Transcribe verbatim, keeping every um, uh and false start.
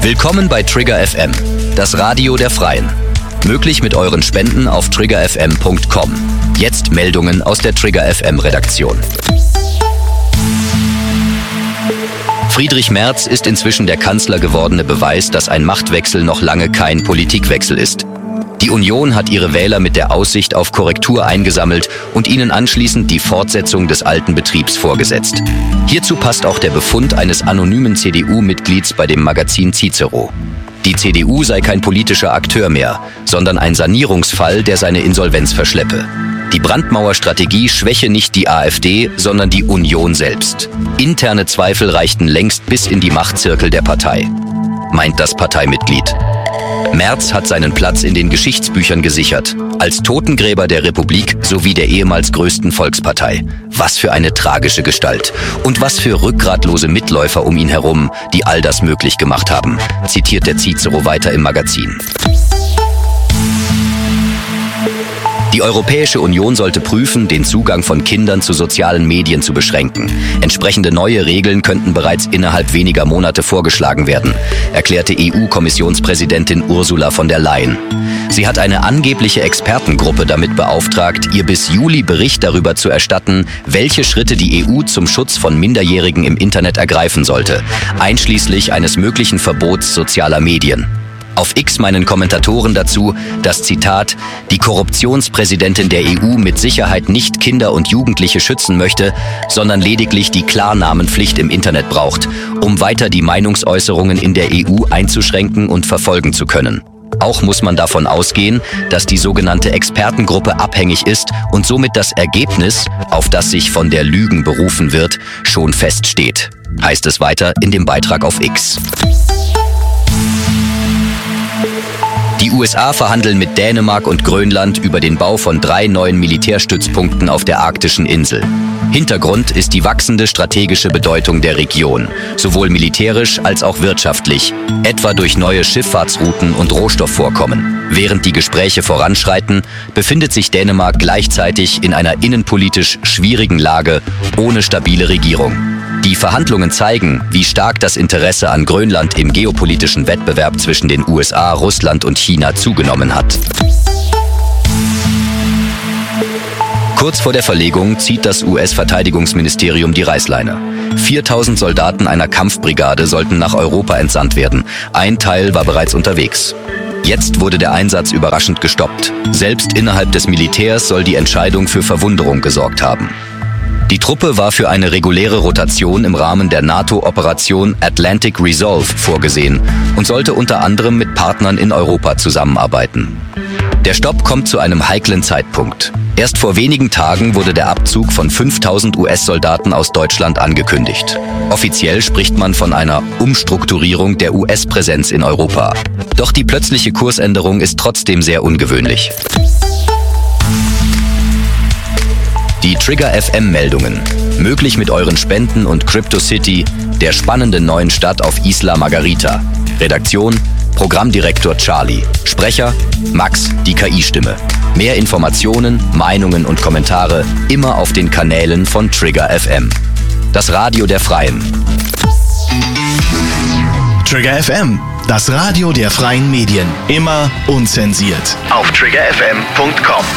Willkommen bei Trigger F M, das Radio der Freien. Möglich mit euren Spenden auf trigger f m punkt com. Jetzt Meldungen aus der Trigger F M-Redaktion. Friedrich Merz ist inzwischen der Kanzler gewordene Beweis, dass ein Machtwechsel noch lange kein Politikwechsel ist. Die Union hat ihre Wähler mit der Aussicht auf Korrektur eingesammelt und ihnen anschließend die Fortsetzung des alten Betriebs vorgesetzt. Hierzu passt auch der Befund eines anonymen C D U-Mitglieds bei dem Magazin Cicero. Die C D U sei kein politischer Akteur mehr, sondern ein Sanierungsfall, der seine Insolvenz verschleppe. Die Brandmauerstrategie schwäche nicht die AfD, sondern die Union selbst. Interne Zweifel reichten längst bis in die Machtzirkel der Partei, meint das Parteimitglied. Merz hat seinen Platz in den Geschichtsbüchern gesichert, als Totengräber der Republik sowie der ehemals größten Volkspartei. Was für eine tragische Gestalt und was für rückgratlose Mitläufer um ihn herum, die all das möglich gemacht haben, zitiert der Cicero weiter im Magazin. Die Europäische Union sollte prüfen, den Zugang von Kindern zu sozialen Medien zu beschränken. Entsprechende neue Regeln könnten bereits innerhalb weniger Monate vorgeschlagen werden, erklärte E U-Kommissionspräsidentin Ursula von der Leyen. Sie hat eine angebliche Expertengruppe damit beauftragt, ihr bis Juli Bericht darüber zu erstatten, welche Schritte die E U zum Schutz von Minderjährigen im Internet ergreifen sollte, einschließlich eines möglichen Verbots sozialer Medien. Auf X meinen Kommentatoren dazu, dass, Zitat, die Korruptionspräsidentin der E U mit Sicherheit nicht Kinder und Jugendliche schützen möchte, sondern lediglich die Klarnamenpflicht im Internet braucht, um weiter die Meinungsäußerungen in der E U einzuschränken und verfolgen zu können. Auch muss man davon ausgehen, dass die sogenannte Expertengruppe abhängig ist und somit das Ergebnis, auf das sich von der Lügen berufen wird, schon feststeht, heißt es weiter in dem Beitrag auf X. Die U S A verhandeln mit Dänemark und Grönland über den Bau von drei neuen Militärstützpunkten auf der arktischen Insel. Hintergrund ist die wachsende strategische Bedeutung der Region, sowohl militärisch als auch wirtschaftlich, etwa durch neue Schifffahrtsrouten und Rohstoffvorkommen. Während die Gespräche voranschreiten, befindet sich Dänemark gleichzeitig in einer innenpolitisch schwierigen Lage ohne stabile Regierung. Die Verhandlungen zeigen, wie stark das Interesse an Grönland im geopolitischen Wettbewerb zwischen den U S A, Russland und China zugenommen hat. Kurz vor der Verlegung zieht das U S-Verteidigungsministerium die Reißleine. viertausend Soldaten einer Kampfbrigade sollten nach Europa entsandt werden. Ein Teil war bereits unterwegs. Jetzt wurde der Einsatz überraschend gestoppt. Selbst innerhalb des Militärs soll die Entscheidung für Verwunderung gesorgt haben. Die Truppe war für eine reguläre Rotation im Rahmen der NATO-Operation Atlantic Resolve vorgesehen und sollte unter anderem mit Partnern in Europa zusammenarbeiten. Der Stopp kommt zu einem heiklen Zeitpunkt. Erst vor wenigen Tagen wurde der Abzug von fünftausend U S-Soldaten aus Deutschland angekündigt. Offiziell spricht man von einer Umstrukturierung der U S-Präsenz in Europa. Doch die plötzliche Kursänderung ist trotzdem sehr ungewöhnlich. Die Trigger F M-Meldungen. Möglich mit euren Spenden und Crypto City, der spannenden neuen Stadt auf Isla Margarita. Redaktion: Programmdirektor Charlie. Sprecher: Max, die K I-Stimme. Mehr Informationen, Meinungen und Kommentare immer auf den Kanälen von Trigger F M. Das Radio der Freien. Trigger F M, das Radio der freien Medien. Immer unzensiert. Auf trigger f m punkt com.